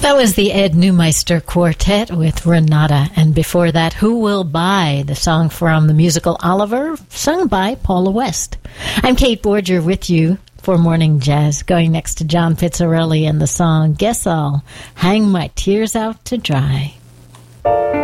That was the Ed Neumeister Quartet with Renata, and before that, Who Will Buy, the song from the musical Oliver, sung by Paula West. I'm Kate Borger with you for Morning Jazz, going next to John Pizzarelli and the song Guess I'll Hang My Tears Out to Dry.